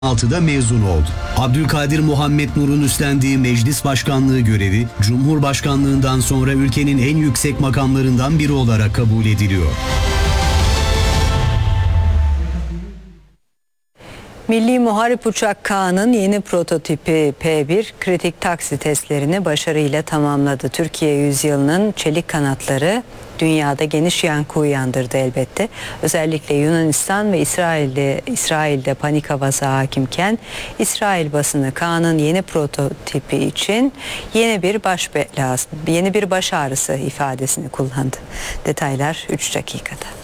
2016'da mezun oldu. Abdülkadir Muhammed Nur'un üstlendiği meclis başkanlığı görevi, Cumhurbaşkanlığından sonra ülkenin en yüksek makamlarından biri olarak kabul ediliyor. Milli Muharip Uçak Ka'nın yeni prototipi P-1 kritik taksi testlerini başarıyla tamamladı. Türkiye yüzyılının çelik kanatları dünyada geniş yankı uyandırdı elbette. Özellikle Yunanistan ve İsrail'de panik havası hakimken İsrail basını Ka'nın yeni prototipi için yeni bir baş ağrısı ifadesini kullandı. Detaylar 3 dakikada.